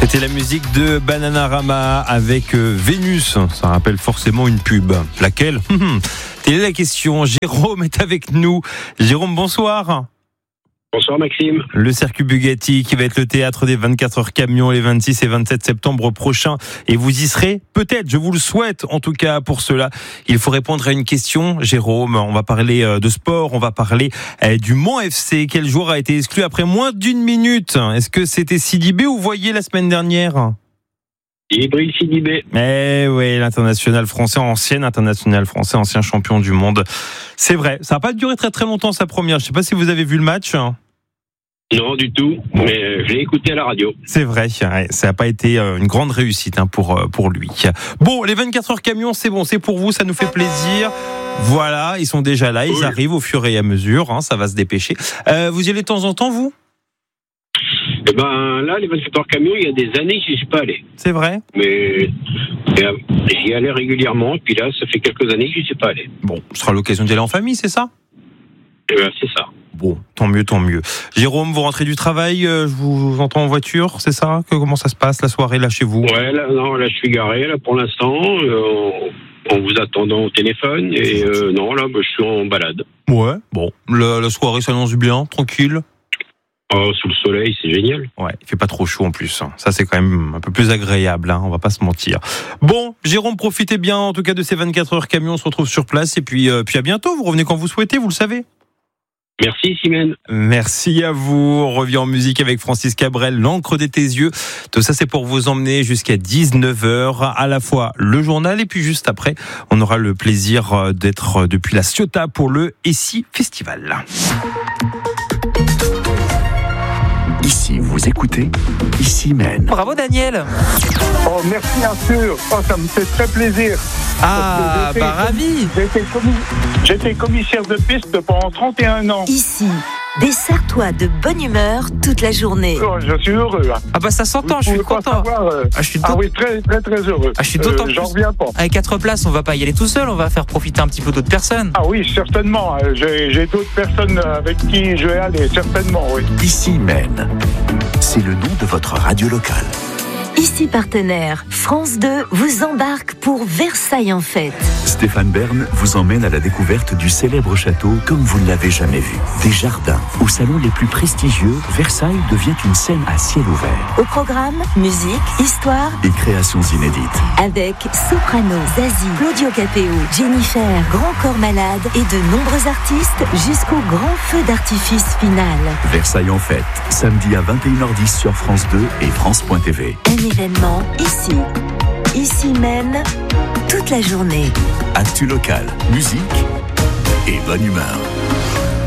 C'était la musique de Bananarama avec Vénus. Ça rappelle forcément une pub. Laquelle ? Telle est la question. Jérôme est avec nous. Jérôme, bonsoir. Bonsoir Maxime. Le circuit Bugatti qui va être le théâtre des 24 heures camions les 26 et 27 septembre prochains. Et vous y serez peut-être, je vous le souhaite en tout cas pour cela. Il faut répondre à une question, Jérôme. On va parler de sport, on va parler du Mans FC. Quel joueur a été exclu après moins d'une minute ? Est-ce que c'était Sidibé ou Voyer la semaine dernière ? Djibril Sidibé. Eh oui, l'international français, ancien international français, ancien champion du monde. C'est vrai, ça n'a pas duré très très longtemps sa première. Je ne sais pas si vous avez vu le match. Non, du tout, mais je l'ai écouté à la radio. C'est vrai, ça n'a pas été une grande réussite pour lui. Bon, les 24 heures camions, c'est bon, c'est pour vous, ça nous fait plaisir. Voilà, ils sont déjà là, ils arrivent au fur et à mesure, ça va se dépêcher. Vous y allez de temps en temps, vous ? Eh ben là, les 24 heures camions, il y a des années que j'y suis pas allé. C'est vrai ? Mais j'y allais régulièrement, et puis là, ça fait quelques années que j'y suis pas allé. Bon, ce sera l'occasion d'y aller en famille, c'est ça ? Eh ben, c'est ça. Bon, tant mieux, tant mieux. Jérôme, vous rentrez du travail, je vous entends en voiture, c'est ça ? Comment ça se passe la soirée là chez vous ? Ouais, là je suis garé là pour l'instant, en vous attendant au téléphone, et non, là, je suis en balade. Ouais, bon, la soirée s'annonce bien, tranquille. Oh, sous le soleil, c'est génial. Ouais, il fait pas trop chaud en plus. Ça, c'est quand même un peu plus agréable, on va pas se mentir. Bon, Jérôme, profitez bien en tout cas de ces 24 heures camions. On se retrouve sur place et puis à bientôt. Vous revenez quand vous souhaitez, vous le savez. Merci Simène. Merci à vous. On revient en musique avec Francis Cabrel, L'encre de tes yeux. Tout ça, c'est pour vous emmener jusqu'à 19h, à la fois le journal et puis juste après, on aura le plaisir d'être depuis la Ciotat pour le Ici Festival. Ici, vous écoutez Ici Mène. Bravo Daniel. Oh merci Arthur, ça me fait très plaisir. Ah bah ravi. J'étais commissaire de piste pendant 31 ans. Ici, dessert-toi de bonne humeur toute la journée. Oh, je suis heureux. Ah bah ça s'entend, je suis content. Oui, très très très heureux. Je suis d'autant j'en plus. reviens pas. Avec 4 places, on va pas y aller tout seul, on va faire profiter un petit peu d'autres personnes. Ah oui, certainement. J'ai d'autres personnes avec qui je vais aller, certainement, oui. Ici Mène. C'est le nom de votre radio locale. Ici partenaire, France 2 vous embarque pour Versailles en fête. Stéphane Bern vous emmène à la découverte du célèbre château comme vous ne l'avez jamais vu. Des jardins aux salons les plus prestigieux, Versailles devient une scène à ciel ouvert. Au programme, musique, histoire et créations inédites. Avec Soprano, Zazie, Claudio Capéo, Jennifer, Grand Corps Malade et de nombreux artistes jusqu'au grand feu d'artifice final. Versailles en fête, samedi à 21h10 sur France 2 et France.tv. Un événement ici mène toute la journée. Actu local, musique et bonne humeur.